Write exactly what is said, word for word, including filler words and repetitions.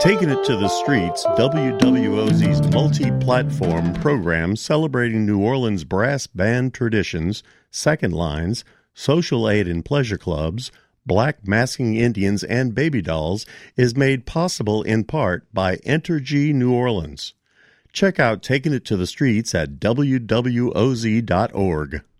Taking It to the Streets, W W O Z's multi-platform program celebrating New Orleans brass band traditions, second lines, social aid and pleasure clubs, black masking Indians, and baby dolls is made possible in part by Entergy New Orleans. Check out Taking It to the Streets at W W O Z dot org.